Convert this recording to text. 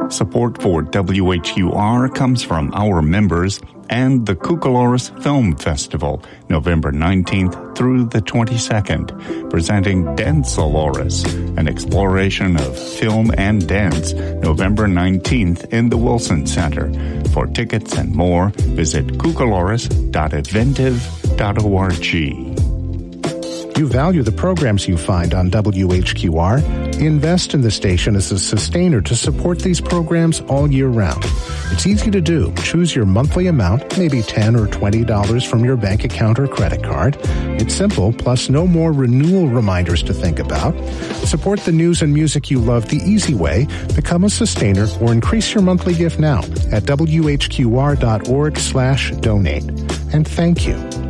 Support for WHQR comes from our members and the Cucaloris Film Festival, November 19th through the 22nd, presenting Densoloris, an exploration of film and dance, November 19th in the Wilson Center. For tickets and more, visit cucaloris.eventive.org. You value the programs you find on WHQR? Invest in the station as a sustainer to support these programs all year round. It's easy to do. Choose your monthly amount, maybe $10 or $20 from your bank account or credit card. It's simple, plus no more renewal reminders to think about. Support the news and music you love the easy way. Become a sustainer or increase your monthly gift now at WHQR.org/donate. And thank you.